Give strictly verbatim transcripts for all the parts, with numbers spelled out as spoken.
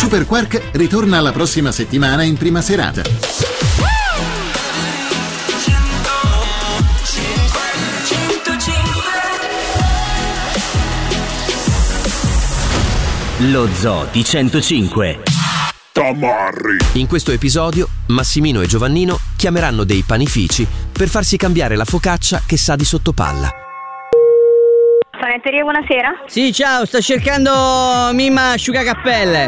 Super Quark ritorna la prossima settimana in prima serata. Lo Zoo di centocinque. Tamarri. In questo episodio Massimino e Giovannino chiameranno dei panifici per farsi cambiare la focaccia che sa di sottopalla. Panetteria, buonasera. Sì, ciao, sto cercando Mimma asciugacappelle.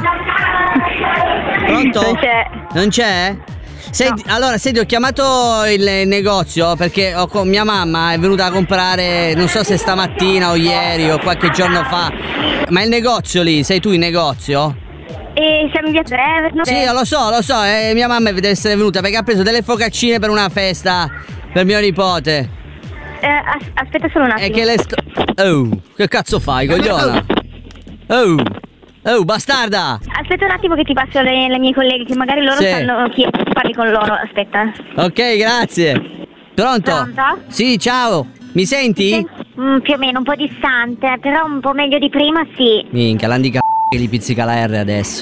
Pronto? Non c'è. Non c'è? Senti, no. Allora, senti, ho chiamato il negozio perché ho con mia mamma è venuta a comprare, non so se stamattina o ieri o qualche giorno fa. Ma il negozio lì, sei tu in negozio? E siamo in via tre? No? Sì, lo so, lo so, eh, mia mamma deve essere venuta perché ha preso delle focaccine per una festa per mio nipote. Eh, as- aspetta solo un attimo. E che le sto... Oh, che cazzo fai, cogliona? Oh, oh, bastarda! Aspetta un attimo che ti passo le, le mie colleghe, che magari loro Sì. sanno chi parli con loro. Aspetta. Ok, grazie. Pronto? Pronto? Sì, ciao. Mi senti? Sì. Mm, più o meno, un po' distante, però un po' meglio di prima, sì. Minchia, l'andica che gli pizzica la R adesso.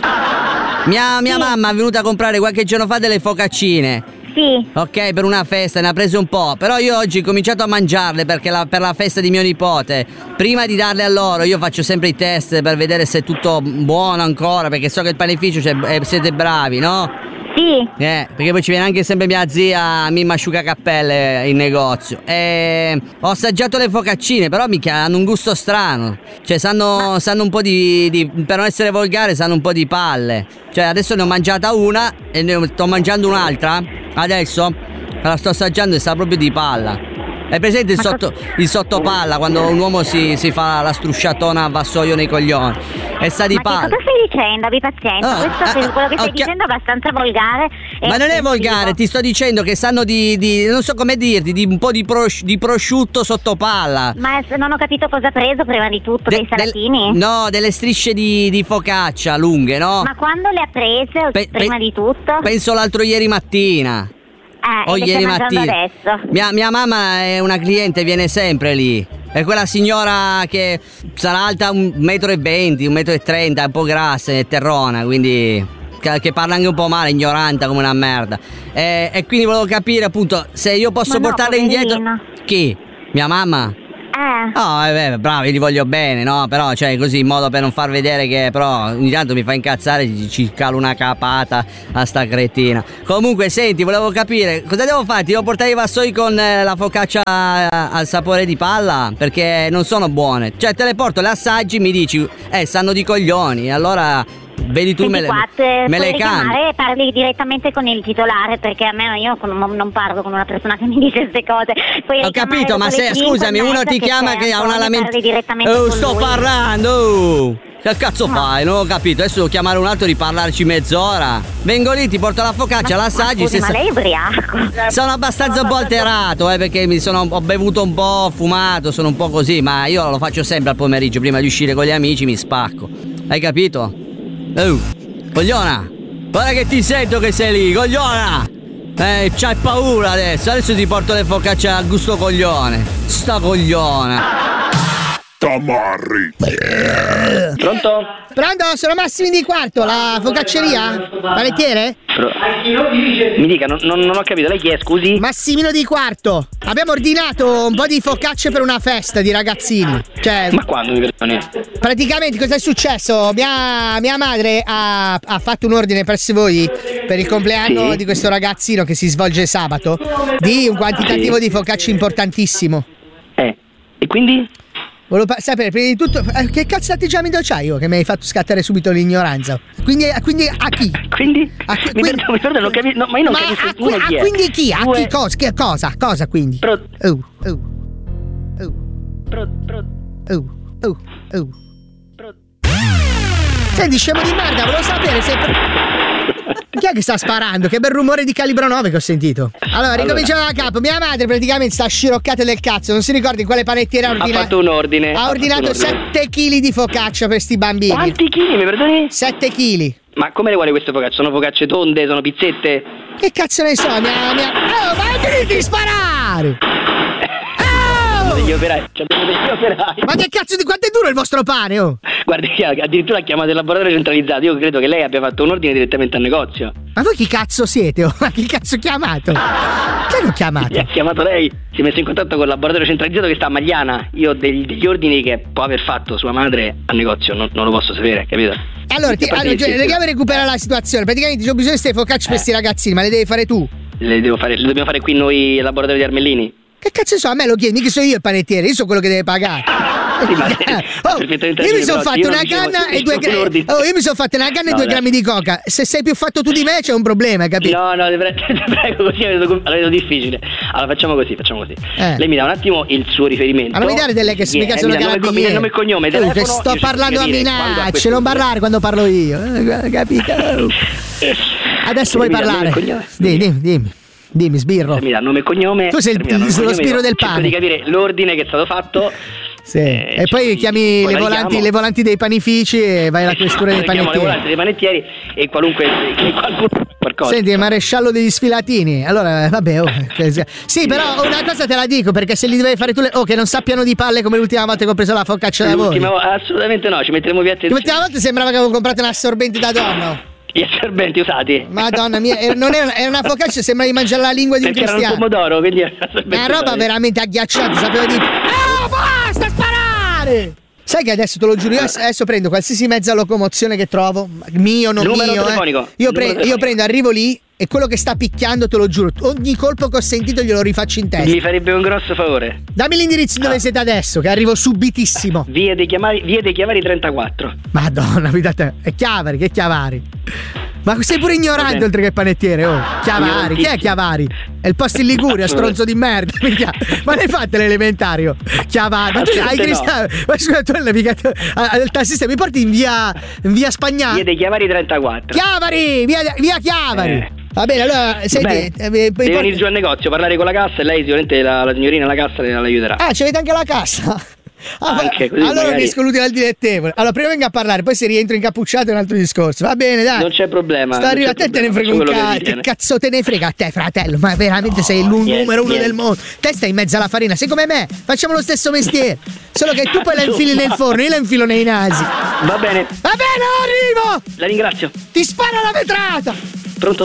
Mia, mia Sì. mamma è venuta a comprare qualche giorno fa delle focaccine. Sì. Ok, per una festa, ne ha prese un po'. Però io oggi ho cominciato a mangiarle perché la, per la festa di mio nipote. Prima di darle a loro, io faccio sempre i test per vedere se è tutto buono ancora, perché so che il panificio cioè, eh, siete bravi, no? Sì. Eh, perché poi ci viene anche sempre mia zia Mimma asciugacappelle in negozio. E ho assaggiato le focaccine, però mica hanno un gusto strano. Cioè sanno, sanno un po' di, di per non essere volgare, sanno un po' di palle. Cioè adesso ne ho mangiata una e ne sto mangiando un'altra. Adesso la sto assaggiando e sa proprio di palla. Hai presente il, sotto, il sottopalla quando un uomo si, si fa la strusciatona a vassoio nei coglioni? E sa di Ma palla. che cosa stai dicendo? Abbi pazienza. Oh, Questo, ah, quello che stai ok. dicendo è abbastanza volgare. e Ma non è offensivo. volgare, ti sto dicendo che sanno di, di non so come dirti, di un po' di, prosci- di prosciutto sottopalla. Ma se non ho capito cosa ha preso prima di tutto, De- dei salatini? del- no, delle strisce di, di focaccia lunghe, no? Ma quando le ha prese, Pe- prima pe- di tutto? Penso l'altro ieri mattina. Eh, O e le ieri stai mangiando mattina. adesso? Mia, mia mamma è una cliente, viene sempre lì. È quella signora che sarà alta un metro e venti, un metro e trenta, un po' grassa e terrona, quindi che, che parla anche un po' male, ignorante come una merda. E, e quindi volevo capire appunto se io posso Ma no, portarla indietro. poverina. Chi? Mia mamma? Eh. No, eh, beh, bravi, li voglio bene, no? Però, cioè, così in modo per non far vedere che, però, ogni tanto mi fa incazzare, ci, ci calo una capata a sta cretina. Comunque, senti, volevo capire, cosa devo fare? Ti devo portare i vassoi con eh, la focaccia eh, al sapore di palla? Perché non sono buone. Cioè, te le porto, le assaggi, mi dici, eh, sanno di coglioni, allora... Vedi tu, Senti me le, qua, te me le puoi cambi. richiamare e parli direttamente con il titolare, perché a me io non, non parlo con una persona che mi dice queste cose. Puoi Ho richiamare capito, ma dopo le se cinque scusami, e uno mezza ti chiama c'è che ha Antonio, una parli lamenta. direttamente Oh, con sto lui. parlando! oh. Che cazzo fai? Non ho capito. Adesso devo chiamare un altro e riparlarci mezz'ora. Vengo lì, ti porto la focaccia, Ma- l'assaggi. ma scusi, se ma sa- lei è ubriaco? Sono abbastanza un po' alterato, eh, perché mi sono ho bevuto un po', ho fumato, sono un po' così, ma io lo faccio sempre al pomeriggio, prima di uscire con gli amici mi spacco. Hai capito? Oh, cogliona! Guarda che ti sento che sei lì, cogliona! Eh, c'hai paura adesso, adesso ti porto le focacce al gusto coglione. Sta cogliona. Tamarri. Pronto? Pronto? Sono Massimi di Quarto, la focacceria? Panettiere? Pro- Mi dica, non, non- non ho capito, lei chi è, scusi? Massimino di Quarto. Abbiamo ordinato un po' di focacce per una festa di ragazzini. Cioè, Ma quando mi perdoni? praticamente cosa è successo? Mia, mia madre ha, ha fatto un ordine presso voi per il compleanno Sì. di questo ragazzino che si svolge sabato di un quantitativo Sì. di focacce importantissimo. Eh, e quindi? Volevo pa- sapere prima di tutto eh, che cazzo di atteggiamento c'hai io che mi hai fatto scattare subito l'ignoranza. Quindi, quindi a chi? Quindi? A chi- mi quindi- perdono, mi perdono, non capisco, no, ma io non Ma capisco a, uno a chi è. quindi chi? A Due- chi cosa? Che cosa? Cosa quindi? Pro- Oh, oh, oh, pro- pro- oh, oh, oh. pro- Senti, scemo di merda, volevo sapere se... Chi è che sta sparando? Che bel rumore di calibro nove che ho sentito. Allora, ricominciamo da capo. Mia madre praticamente sta sciroccata del cazzo. Non si ricorda in quale panettiera ha Ha ordinato. fatto un ordine. Ha fatto ordinato un ordine. sette chili di focaccia per sti bambini. Quanti chili, mi perdoni? sette chili. Ma come le vuole queste focacce? Sono focacce tonde, sono pizzette? Che cazzo ne so, mia... mia... Oh, ma non ti devi sparare! Oh! degli operai, abbiamo degli operai. Ma che cazzo di quanto è duro il vostro pane, oh? Guardi, addirittura ha chiamato il laboratorio centralizzato. Io credo che lei abbia fatto un ordine direttamente al negozio. Ma voi chi cazzo siete? Oh? Ma chi cazzo ha chiamato? Chi l'ho chiamato? Mi ha chiamato lei, si è messo in contatto con il laboratorio centralizzato che sta a Magliana. Io ho degli, degli ordini che può aver fatto sua madre al negozio, non, non lo posso sapere, capito? Allora, ti, allora Legame recupera la situazione. Praticamente ho bisogno di queste focacce per questi ragazzini, ma le devi fare tu? Le devo fare, le dobbiamo fare qui noi al laboratorio di Armellini? Che cazzo so, a me lo chiedi, mica sono io il panettiere, io sono quello che deve pagare. Sì, ma oh, io mi sono fatto una canna e due grammi. Oh, io mi sono fatto una canna no, e due dai. grammi di coca. Se sei più fatto tu di me c'è un problema, capito? No, no, ti prego, ti prego così la vedo difficile. Allora facciamo così, facciamo così. Eh. Lei mi dà un attimo il suo riferimento. Ma non mi dare delle che mica sono carabinieri. Nome e cognome, telefono. Che sto parlando a minacce, non parlare quando parlo io, capito? Adesso puoi parlare. Dimmi, dimmi, dimmi. Dimmi, sbirro. Mi dà nome e cognome. Tu sei il, il, lo sbirro del pane. Cerco di capire l'ordine che è stato fatto. Sì. Eh, e poi chiami poi le, volanti, le volanti dei panifici e vai alla questura dei panettieri. Le volanti dei panettieri e qualunque qualcosa. Senti, il maresciallo degli sfilatini. Allora, vabbè, oh, sì, però una cosa te la dico, perché se li devi fare tu le... oh, che non sappiano di palle come l'ultima volta che ho preso la focaccia da voi. Assolutamente no, ci metteremo via attenzione. L'ultima volta sembrava che avevo comprato un assorbente da donna. Gli assorbenti usati. Madonna mia, non era, era una focaccia, sembra di mangiare la lingua di perché un cristiano. Era un pomodoro, quindi era una roba usati. Veramente agghiacciata, sapeva di... Oh, basta sparare! Sai che adesso te lo giuro, io adesso prendo qualsiasi mezza locomozione che trovo, mio, non numero mio, telefonico. Eh. Io, pre- io prendo, arrivo lì e quello che sta picchiando, te lo giuro, ogni colpo che ho sentito glielo rifaccio in testa. Mi farebbe un grosso favore. Dammi l'indirizzo dove ah. siete adesso, che arrivo subitissimo. Via dei Chiavari, via dei Chiavari trentaquattro. Madonna, mi date... è Chiavari, che Chiavari? Ma sei pure ignorante oltre che panettiere, oh. Chiavari, chi è Chiavari? È il posto in Liguria, stronzo di merda. Ma l'hai fatta l'elementario? Chiavari, ma tu hai cristiano. No. Ma scusa, tu mica al tassista, mi porti in via in via Spagnale. Via dei Chiavari trentaquattro. Chiavari, via, via Chiavari. Eh. Va bene, allora senti, eh, devi porti... venire giù al negozio, parlare con la cassa e lei sicuramente la, la signorina alla cassa l'aiuterà. Ah, c'avete anche la cassa? Ah, anche così allora magari... mi escludi dal dilettevole. Allora prima venga a parlare, poi se rientro incappucciato è un altro discorso. Va bene, dai. Non c'è problema. Sta arrivando, a te te ne frega un cazzo. Che cazzo te ne frega a te, fratello? Ma veramente no, sei il niente, numero uno niente. del mondo. Te stai in mezzo alla farina, sei come me. Facciamo lo stesso mestiere. Solo che tu poi la infili nel forno, io la infilo nei nasi. Va bene. Va bene, arrivo. La ringrazio. Ti sparo la vetrata.